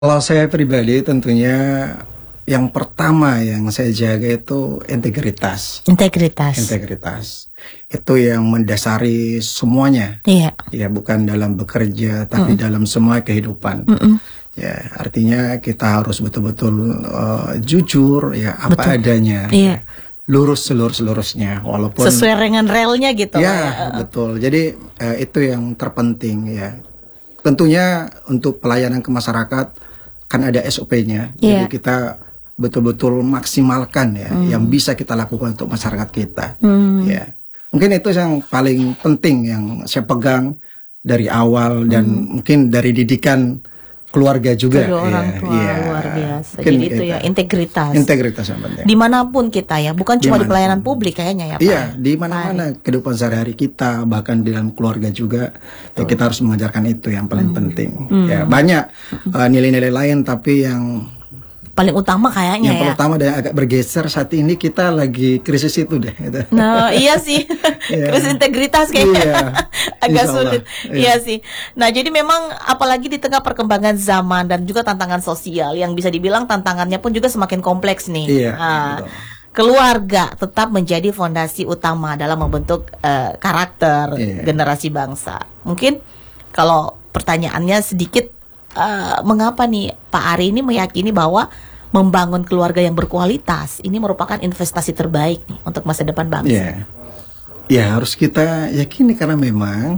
Kalau saya pribadi tentunya yang pertama yang saya jaga itu integritas. Integritas. Integritas. Itu yang mendasari semuanya. Iya. Ya, bukan dalam bekerja tapi dalam semua kehidupan. Ya, artinya kita harus betul-betul jujur ya, apa adanya. Iya. Lurus selurus-lurusnya walaupun Sesuai dengan relnya gitu. ya, betul. Jadi itu yang terpenting ya. Tentunya untuk pelayanan ke masyarakat kan ada SOP-nya, jadi kita betul-betul maksimalkan ya yang bisa kita lakukan untuk masyarakat kita. Ya, mungkin itu yang paling penting yang saya pegang dari awal dan mungkin dari didikan keluarga juga. Kedua orang tua ya, luar biasa. mungkin Jadi itu ya integritas. Integritas yang penting. Dimanapun kita ya, bukan cuma di pelayanan publik kayaknya ya Pak. Iya, di mana-mana kehidupan sehari-hari kita, bahkan di dalam keluarga juga, ya kita harus mengajarkan itu yang paling penting. Ya, banyak nilai-nilai lain, tapi yang Paling utama kayaknya yang ya. paling utama dan agak bergeser saat ini kita lagi krisis itu deh. Gitu. Nah, iya sih. Krisis integritas kayaknya. Iya, Agak insya sulit. Allah. Iya sih. Nah, jadi memang apalagi di tengah perkembangan zaman dan juga tantangan sosial yang bisa dibilang tantangannya pun juga semakin kompleks nih. Iya, Nah, betul. keluarga tetap menjadi fondasi utama dalam membentuk karakter generasi bangsa. Mungkin kalau pertanyaannya sedikit, mengapa nih Pak Ari ini meyakini bahwa membangun keluarga yang berkualitas ini merupakan investasi terbaik nih untuk masa depan bangsa? Iya. Ya, harus kita yakini karena memang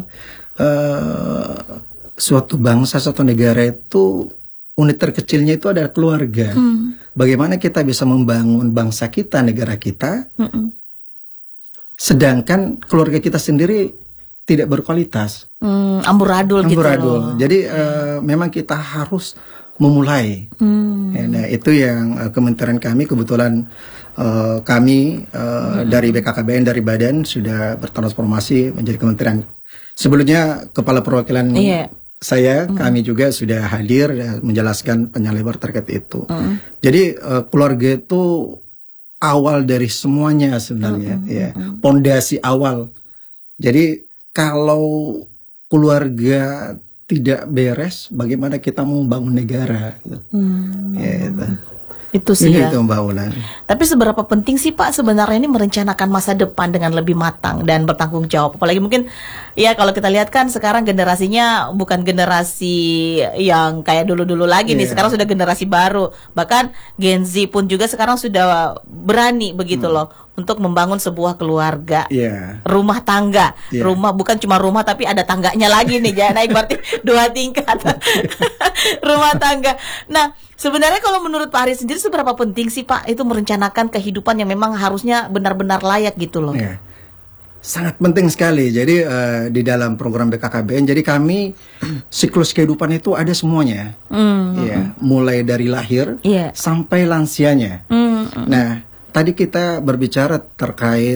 suatu bangsa, suatu negara itu unit terkecilnya itu adalah keluarga. Bagaimana kita bisa membangun bangsa kita, negara kita, sedangkan keluarga kita sendiri tidak berkualitas. Amburadul gitu loh. Jadi memang kita harus memulai. Nah, itu yang kementerian kami kebetulan kami dari BKKBN, dari Badan sudah bertransformasi menjadi kementerian. Sebelumnya kepala perwakilan saya, kami juga sudah hadir dan menjelaskan panjang lebar terkait itu. Jadi keluarga itu awal dari semuanya sebenarnya, ya, pondasi awal. Jadi kalau keluarga tidak beres, bagaimana kita mau membangun negara? Ya, itu sih ya. Itu Mbak Ulan. Tapi seberapa penting sih Pak sebenarnya ini merencanakan masa depan dengan lebih matang dan bertanggung jawab? Apalagi mungkin ya kalau kita lihat kan sekarang generasinya bukan generasi yang kayak dulu-dulu lagi nih. Sekarang sudah generasi baru. Bahkan Gen Z pun juga sekarang sudah berani begitu loh untuk membangun sebuah keluarga, rumah tangga, rumah bukan cuma rumah tapi ada tangganya lagi nih, jangan naik berarti 2 tingkat, rumah tangga. Nah, sebenarnya kalau menurut Pak Ari sendiri seberapa penting sih Pak itu merencanakan kehidupan yang memang harusnya benar-benar layak gitu loh? Sangat penting sekali. Jadi di dalam program BKKBN, jadi kami siklus kehidupan itu ada semuanya, mulai dari lahir sampai lansianya. Nah, tadi kita berbicara terkait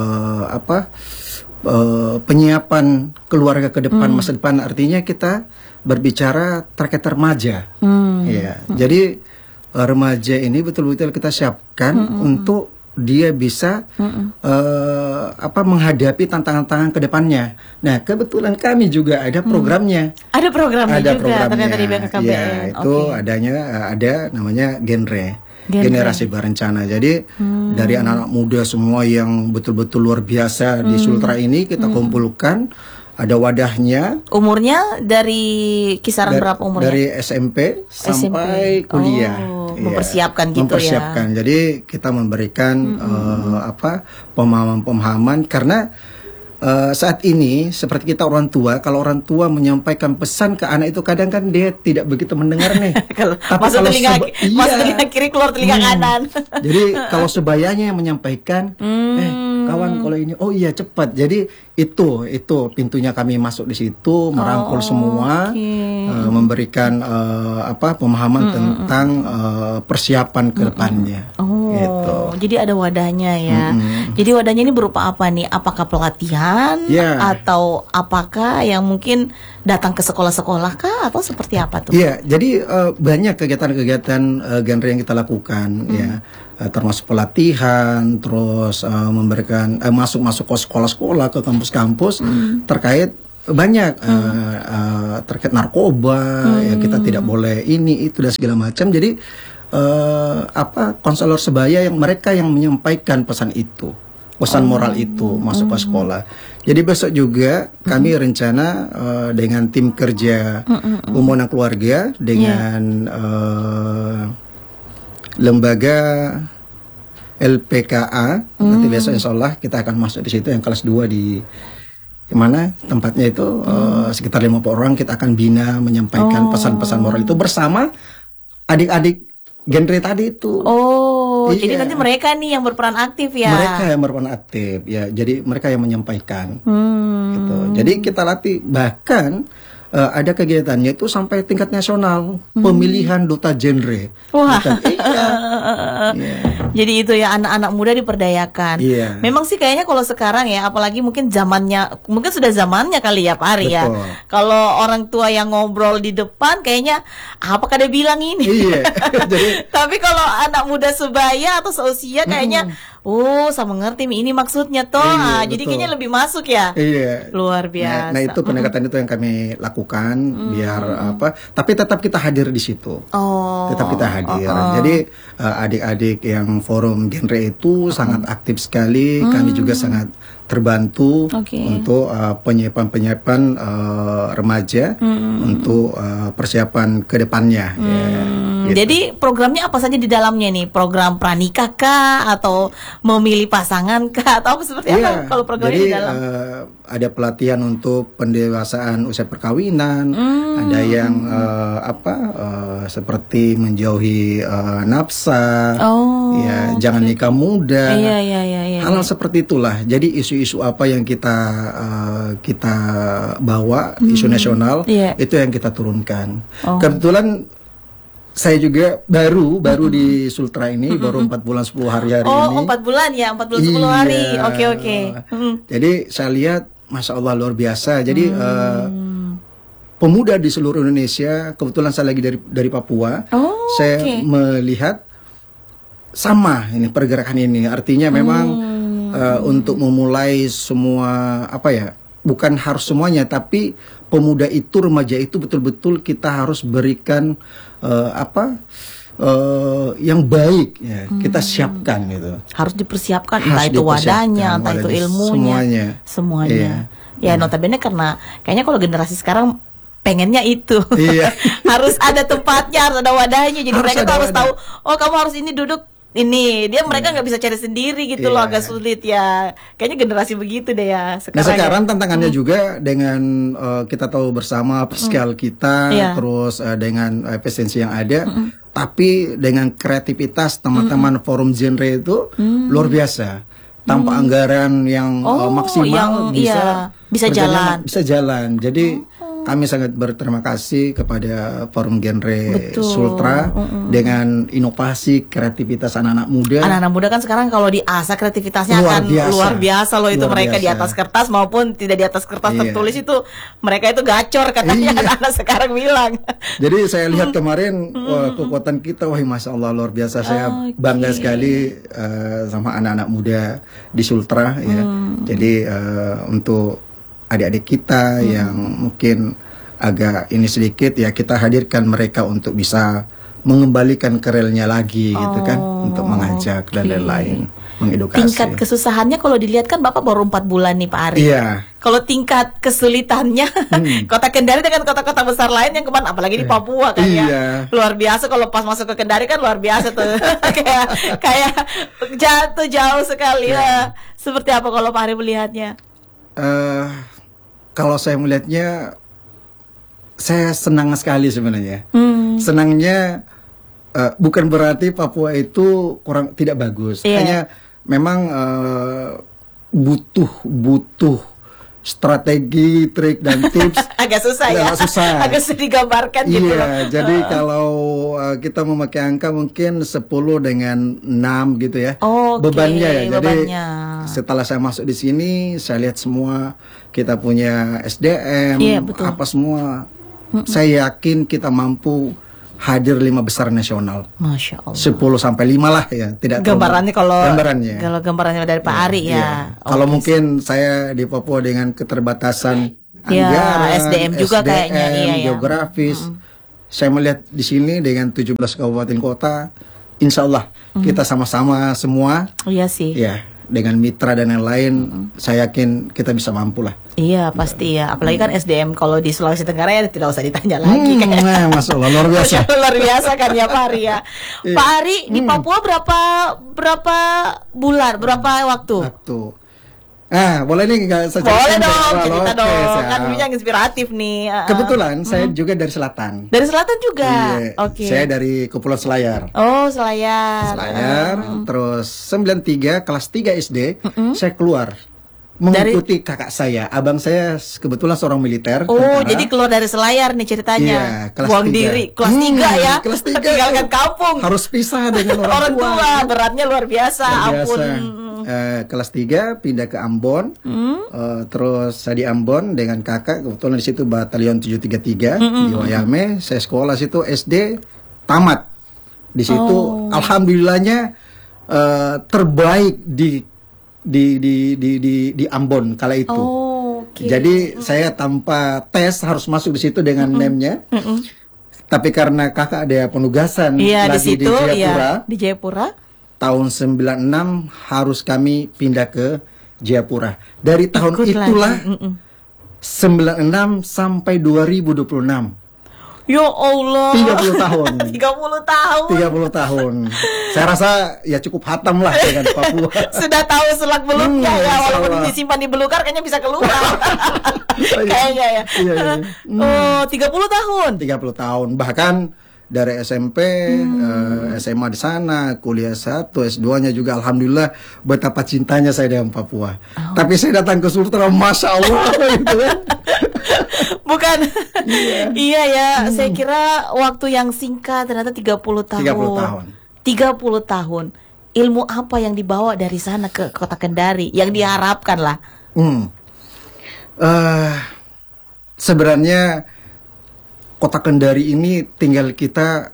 penyiapan keluarga ke depan, masa depan. Artinya kita berbicara terkait remaja. Jadi remaja ini betul-betul kita siapkan untuk dia bisa menghadapi tantangan-tantangan ke depannya. Nah, kebetulan kami juga ada programnya. Ada programnya ada juga programnya. ternyata di BKKBN. Ya, itu ada namanya generasi berencana. Jadi dari anak-anak muda semua yang betul-betul luar biasa di Sultra ini kita kumpulkan, ada wadahnya. Umurnya dari kisaran berapa umurnya? Dari SMP sampai kuliah. Mempersiapkan gitu mempersiapkan. Jadi kita memberikan pemahaman-pemahaman karena saat ini seperti kita orang tua, kalau orang tua menyampaikan pesan ke anak itu kadang kan dia tidak begitu mendengar nih. Masuk telinga kiri keluar telinga kanan. Jadi kalau sebayanya yang menyampaikan, kawan kalau ini, oh iya cepat. Jadi itu pintunya kami masuk di situ, merangkul semua, memberikan pemahaman tentang persiapan ke depannya. Gitu. Jadi ada wadahnya ya. Jadi wadahnya ini berupa apa nih? Apakah pelatihan atau apakah yang mungkin datang ke sekolah-sekolah kah atau seperti apa tuh? Iya, jadi banyak kegiatan-kegiatan genre yang kita lakukan ya. Termasuk pelatihan, terus memberikan masuk ke sekolah-sekolah, ke kampus-kampus terkait banyak terkait narkoba, ya kita tidak boleh ini itu dan segala macam. Jadi konselor sebaya yang mereka yang menyampaikan pesan itu, pesan moral itu masuk ke sekolah. Jadi besok juga kami rencana dengan tim kerja umum dan keluarga dengan lembaga LPKA, nanti besok insya Allah kita akan masuk di situ yang kelas 2 di mana tempatnya itu sekitar 50 orang kita akan bina menyampaikan pesan-pesan moral itu bersama adik-adik genre tadi itu. Jadi nanti mereka nih yang berperan aktif ya. Mereka yang berperan aktif ya. Jadi mereka yang menyampaikan. Gitu. Jadi kita latih bahkan ada kegiatannya itu sampai tingkat nasional, pemilihan duta genre. Wah. Yeah. Jadi itu ya anak-anak muda diperdayakan. Yeah. Memang sih kayaknya kalau sekarang ya, apalagi mungkin zamannya, mungkin sudah zamannya kali ya Pak Ari ya. Kalau orang tua yang ngobrol di depan kayaknya apakah dia bilang ini? Iya. Jadi, tapi kalau anak muda sebaya atau seusia kayaknya sama ngerti ini maksudnya toh. Iya, jadi kayaknya lebih masuk ya. Iya. Luar biasa. Nah itu pendekatan itu yang kami lakukan biar tapi tetap kita hadir di situ. Tetap kita hadir. Jadi adik-adik yang forum genre itu sangat aktif sekali. Kami juga sangat terbantu untuk penyiapan remaja untuk persiapan ke depannya. Gitu. Jadi programnya apa saja di dalamnya nih? Program pranikah kah atau memilih pasangan kah atau seperti apa kalau programnya jadi, di dalam? Ada pelatihan untuk pendewasaan usia perkawinan, ada yang seperti menjauhi nafsa, jangan nikah muda, hal seperti itulah. Jadi isu-isu apa yang kita bawa, isu nasional, itu yang kita turunkan. Kebetulan saya juga baru di Sultra ini baru 4 bulan 10 hari ini. 4 bulan ya, 4 bulan 10 hari. Oke. Jadi saya lihat Masya Allah luar biasa. Jadi pemuda di seluruh Indonesia, kebetulan saya lagi dari Papua. Saya melihat sama ini pergerakan ini. Artinya memang untuk memulai semua bukan harus semuanya, tapi pemuda itu, remaja itu betul-betul kita harus berikan yang baik ya, kita siapkan gitu. Harus dipersiapkan, entah itu wadahnya, entah itu ilmunya, semuanya. Ya notabene karena kayaknya kalau generasi sekarang pengennya itu harus ada tempatnya, harus ada wadahnya. Jadi mereka harus tahu, kamu harus ini duduk ini, mereka nggak bisa cari sendiri gitu loh, agak sulit ya. Kayaknya generasi begitu deh ya sekarang. Nah sekarang tantangannya juga dengan kita tahu bersama skill kita, terus dengan efisiensi yang ada, tapi dengan kreativitas teman-teman forum genre itu luar biasa. Tanpa anggaran yang maksimal bisa jalan. Jadi kami sangat berterima kasih kepada Forum Genre Sultra dengan inovasi kreativitas anak-anak muda. Anak-anak muda kan sekarang kalau diasah kreativitasnya luar biasa loh itu mereka di atas kertas maupun tidak di atas kertas tertulis itu mereka itu gacor katanya anak-anak sekarang bilang. Jadi saya lihat kemarin kekuatan kita, Masya Allah luar biasa. Saya bangga sekali sama anak-anak muda di Sultra ya. Jadi untuk adik-adik kita yang mungkin agak ini sedikit ya, kita hadirkan mereka untuk bisa mengembalikan ke relnya lagi gitu kan, untuk mengajak dan lain-lain, mengedukasi. Tingkat kesusahannya kalau dilihat kan Bapak baru 4 bulan nih Pak Ari. Kalau tingkat kesulitannya Kota Kendari dengan kota-kota besar lain yang kemana, apalagi di Papua kan ya, luar biasa. Kalau pas masuk ke Kendari kan luar biasa tuh kayak jauh sekali ya. Seperti apa kalau Pak Ari melihatnya? Kalau saya melihatnya, saya senang sekali sebenarnya. Senangnya bukan berarti Papua itu tidak bagus. Hanya memang butuh strategi, trik dan tips. Agak susah ya. Agak susah digambarkan gitu. Jadi kalau kita memakai angka mungkin 10 dengan 6 gitu ya. Bebannya ya. Jadi setelah saya masuk di sini, saya lihat semua kita punya SDM, apa semua. Saya yakin kita mampu hadir 5 besar nasional. Masya Allah. 10 sampai 5 lah ya. Tidak gambarannya kalau gambarannya dari Pak Ari ya. Kalau mungkin saya di Papua dengan keterbatasan Ya, anggaran, SDM juga kayaknya, iya, ya. geografis. Saya melihat di sini dengan 17 kabupaten kota, insya Allah kita sama-sama semua. Iya sih. Ya, dengan mitra dan yang lain, saya yakin kita bisa mampu lah. Iya pasti ya, apalagi kan SDM kalau di Sulawesi Tenggara ya tidak usah ditanya lagi. Nah, Masya Allah, luar biasa. Luar biasa kan ya Pak Ari ya. Pak Ari di Papua berapa bulan, berapa waktu? Boleh nih nggak saya boleh dong, cerita dong. Siap. Kan yang inspiratif nih. Kebetulan saya juga dari selatan. Dari selatan juga. Iya. Oke. Saya dari Kepulauan Selayar. Oh, Selayar. Terus 93 kelas 3 SD saya keluar mengikuti kakak saya. Abang saya kebetulan seorang militer. Oh, tentara. jadi keluar dari Selayar nih ceritanya. Iya, kelas Buang 3. diri. Kelas 3 ya. Kelas 3. Tinggalkan kampung. Harus pisah dengan orang tua. Beratnya luar biasa. Ampun. Kelas 3 pindah ke Ambon. Terus saya di Ambon dengan kakak, kebetulan di situ batalion 733 di Wayame. Saya sekolah situ SD tamat. Di situ alhamdulillahnya terbaik di Ambon kala itu. Jadi saya tanpa tes harus masuk di situ dengan name-nya. Tapi karena kakak ada penugasan lagi di Jayapura. Di Jayapura. Tahun 96 harus kami pindah ke Jayapura. Dari tahun itulah 96 sampai 2026. Ya Allah. 30 tahun. 30 tahun. 30 tahun. Saya rasa ya cukup hatam lah dengan Papua. Sudah tahu selak beluknya ya, walaupun disimpan di belukar kayaknya bisa keluar. Kayaknya ya. Oh, 30 tahun. 30 tahun. Bahkan dari SMP, SMA di sana, kuliah 1, S2-nya juga alhamdulillah betapa cintanya saya dengan Papua. Tapi saya datang ke Sultra, Masya Allah gitu kan. Bukan. Iya ya, saya kira waktu yang singkat ternyata 30 tahun. 30 tahun. 30 tahun. Ilmu apa yang dibawa dari sana ke Kota Kendari yang diharapkan lah? Sebenarnya Kota Kendari ini tinggal kita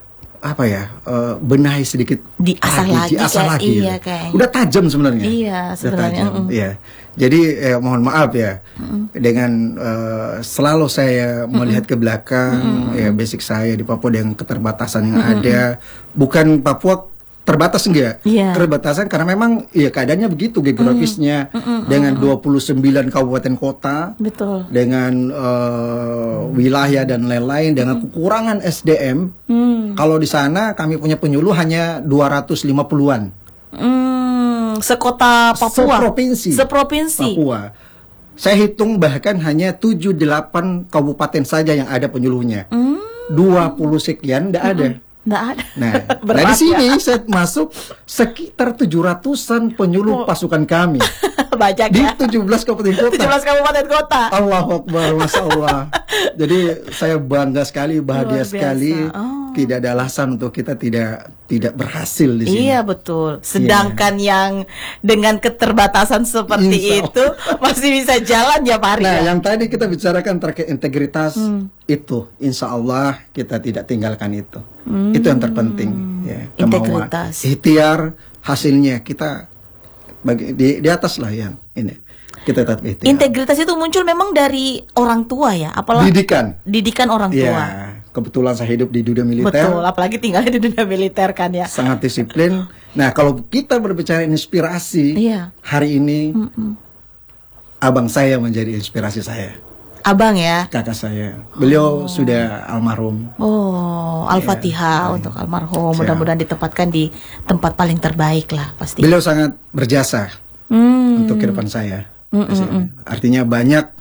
benahi sedikit, diasah lagi. Iya, udah tajam sebenarnya. Iya, sebenarnya. Iya. Jadi mohon maaf ya, dengan selalu saya melihat ke belakang, ya basic saya di Papua dengan keterbatasan yang ada, bukan Papua terbatas enggak, keterbatasan karena memang ya keadaannya begitu geografisnya, dengan 29 kabupaten kota, betul, dengan wilayah dan lain-lain, dengan kekurangan SDM. Kalau di sana kami punya penyuluh hanya 250-an. Sekota Papua. Seprovinsi Papua. Saya hitung bahkan hanya 7-8 kabupaten saja yang ada penyuluhnya. 20 sekian enggak ada. Nggak ada. Nah di sini saya masuk sekitar 700-an penyuluh pasukan kami. Banyak di ya. 17 kabupaten kota. 17 kabupaten kota. Allahu Akbar, Masya Allah. Jadi saya bangga sekali, bahagia sekali. Tidak ada alasan untuk kita tidak berhasil di sini. Iya betul. Sedangkan yang dengan keterbatasan seperti itu masih bisa jalan ya Pak Ari. Nah yang tadi kita bicarakan terkait integritas itu, insya Allah kita tidak tinggalkan itu. Itu yang terpenting. Ya, integritas. Ikhtiar hasilnya kita di atas lah yang ini. Kita tetap ikhtiar. Integritas itu muncul memang dari orang tua ya, apalagi didikan orang tua. Ya, kebetulan saya hidup di dunia militer. Betul, apalagi tinggalnya di dunia militer kan ya. Sangat disiplin. Nah, kalau kita berbicara inspirasi, hari ini abang saya menjadi inspirasi saya. Abang ya? Kakak saya. Beliau sudah almarhum. Oh, Al-Fatihah untuk almarhum. Mudah-mudahan ditempatkan di tempat paling terbaik lah pasti. Beliau sangat berjasa untuk kehidupan saya. Artinya banyak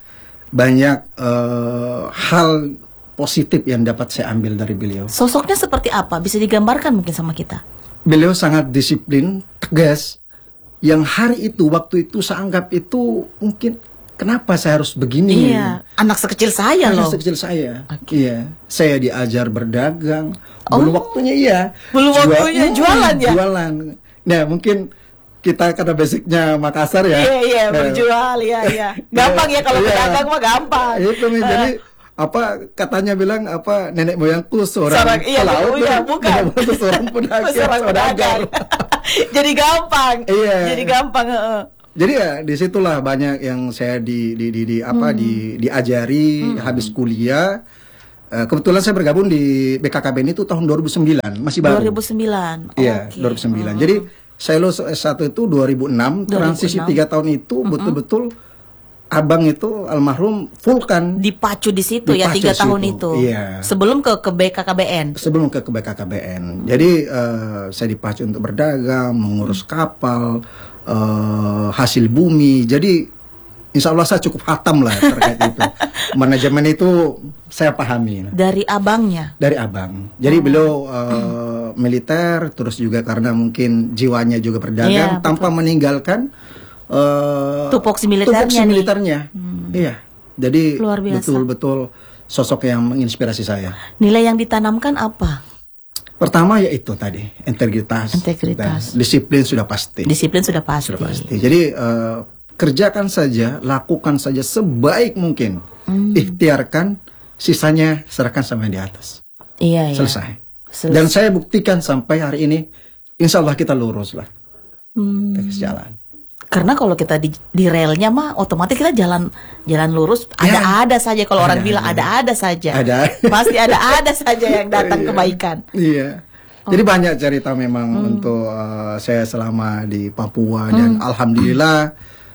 hal positif yang dapat saya ambil dari beliau. Sosoknya seperti apa? Bisa digambarkan mungkin sama kita? Beliau sangat disiplin, tegas. Yang hari itu, waktu itu saya anggap itu mungkin kenapa saya harus begini? Iya, anak sekecil saya loh. Anak sekecil saya. Iya, saya diajar berdagang. Belum waktunya Belum waktunya jualan ya? Jualan. Nah, mungkin kita karena basicnya Makassar ya. Iya, berjual ya. Gampang ya kalau berdagang mah gampang. Itu nih, jadi katanya bilang nenek moyangku seorang pelaut, bukan seorang pedagang. Jadi gampang. Jadi gampang. Jadi ya disitulah banyak yang saya diajari habis kuliah. Kebetulan saya bergabung di BKKBN itu tahun 2009, masih baru. 2009. Iya, 2009. Jadi saya lulus S1 itu 2006, transisi 3 tahun itu betul-betul abang itu almarhum Vulkan. Dipacu di situ ya 3 tahun itu. Iya. Sebelum ke BKKBN. Sebelum ke BKKBN. Jadi saya dipacu untuk berdagang, mengurus kapal, hasil bumi. Jadi insya Allah saya cukup hatam lah terkait itu. Manajemen itu saya pahami. Dari abangnya? Dari abang. Jadi beliau militer, terus juga karena mungkin jiwanya juga berdagang, tanpa meninggalkan tupoksi militernya. Iya. Jadi biasa. betul-betul sosok yang menginspirasi saya. Nilai yang ditanamkan apa? Pertama yaitu tadi integritas. Disiplin sudah pasti. Jadi kerjakan saja, lakukan saja sebaik mungkin. Ikhtiarkan, sisanya serahkan sama yang di atas. Iya. Selesai. Dan saya buktikan sampai hari ini, insya Allah kita lurus lah. Terus jalan. Karena kalau kita di relnya mah, otomatis kita jalan lurus. Ada saja kalau orang bilang ada saja. Pasti ada saja yang datang kebaikan. Iya. Jadi banyak cerita memang untuk saya selama di Papua dan alhamdulillah.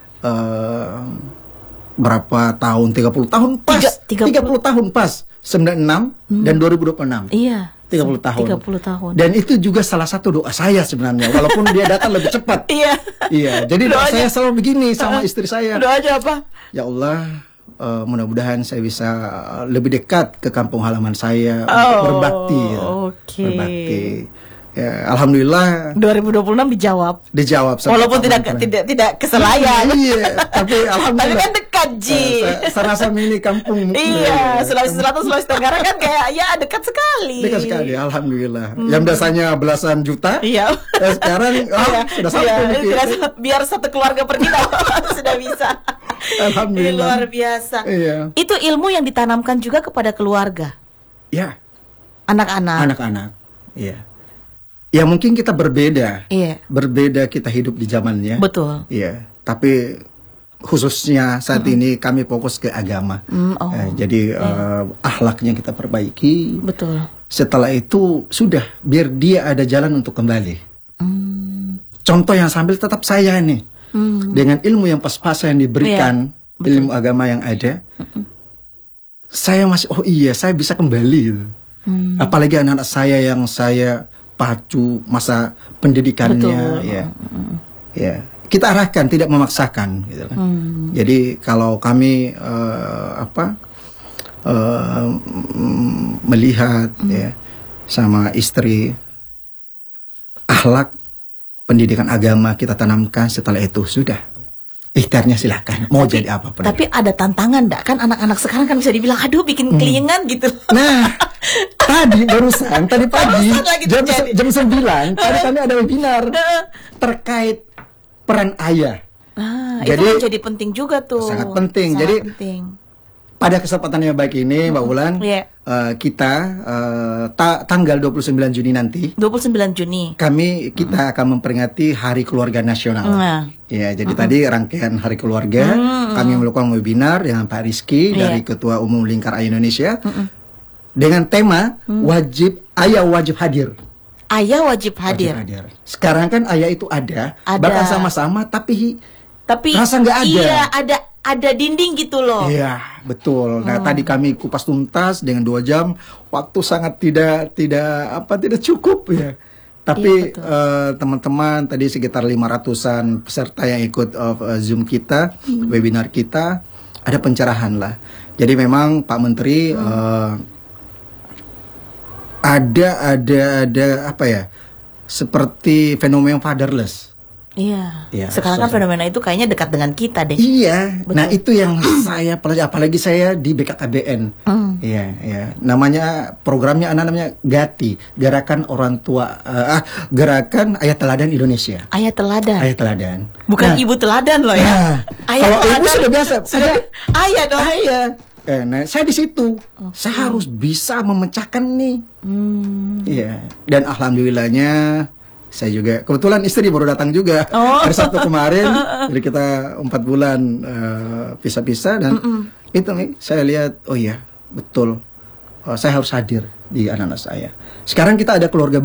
Berapa tahun? 30 tahun pas. 30 tahun pas. 96 dan 2026. Iya. 30 tahun. 30 tahun. Dan itu juga salah satu doa saya sebenarnya, walaupun dia datang lebih cepat. Iya. Jadi doa saya selalu begini sama istri saya. Doanya apa? Ya Allah, mudah-mudahan saya bisa lebih dekat ke kampung halaman saya untuk berbakti. Berbakti. Ya, alhamdulillah 2026 dijawab. Walaupun tidak keselayan. Iya, tapi alhamdulillah. Tapi kan dekat, Ji. Saya rasa ini kampung. Iya, Sulawesi Selatan, Sulawesi Tenggara kan kayak ya dekat sekali. Dekat sekali, alhamdulillah. Yang biasanya belasan juta. Iya. Sekarang sudah sampai. Biar satu keluarga pergi sudah bisa. Alhamdulillah. Luar biasa. Iya. Itu ilmu yang ditanamkan juga kepada keluarga. Ya. Anak-anak. Iya. Ya mungkin kita berbeda. Iya. Berbeda kita hidup di zamannya. Betul. Iya. Tapi khususnya saat ini kami fokus ke agama. Jadi akhlaknya kita perbaiki. Betul. Setelah itu sudah biar dia ada jalan untuk kembali. Contoh yang sambil tetap saya nih. Dengan ilmu yang pas-pasan yang diberikan, ilmu agama yang ada. Saya masih saya bisa kembali. Apalagi anak-anak saya yang saya pacu masa pendidikannya. Ya. Kita arahkan, tidak memaksakan gitu kan. Jadi kalau kami melihat ya sama istri, akhlak pendidikan agama kita tanamkan, setelah itu sudah ikhtiarnya silahkan mau jadi apa pun. Tapi ada tantangan enggak? Kan anak-anak sekarang kan bisa dibilang aduh bikin kelingan gitu. Nah, tadi pagi jam 9 tadi kami ada webinar terkait peran ayah. Itu jadi penting juga tuh. Sangat penting. Pada kesempatan yang baik ini, Mbak Ulan, kita tanggal 29 Juni nanti. 29 Juni. Kita akan memperingati Hari Keluarga Nasional. Ya, jadi tadi rangkaian Hari Keluarga, kami melakukan webinar dengan Pak Rizky dari Ketua Umum Lingkar Ayah Indonesia dengan tema ayah wajib hadir. Ayah wajib hadir. Sekarang kan ayah itu ada. Bahkan sama-sama, tapi rasa nggak ada. Iya, ada dinding gitu loh. Iya, betul. Nah, tadi kami kupas tuntas dengan 2 jam, waktu sangat tidak cukup ya. Tapi teman-teman tadi sekitar 500-an peserta yang ikut Zoom kita, webinar kita, ada pencerahan lah. Jadi memang Pak Menteri ada apa ya? Seperti fenomena fatherless. Iya. Sekarang kan fenomena itu kayaknya dekat dengan kita deh. Iya. Betul. Nah, itu yang saya apalagi saya di BKKBN. Iya. Namanya programnya namanya GATI, Gerakan Orang Tua Gerakan Ayah Teladan Indonesia. Ayah Teladan. Bukan ibu teladan loh ya. Kalau ibu sudah biasa. Ayah dong. Nah, saya di situ. Saya harus bisa memecahkan nih. Iya. Dan alhamdulillahnya saya juga kebetulan istri baru datang juga hari Sabtu kemarin, jadi kita 4 bulan pisah-pisah dan itu nih saya lihat, oh iya betul, saya harus hadir di anak-anak saya. Sekarang kita ada keluarga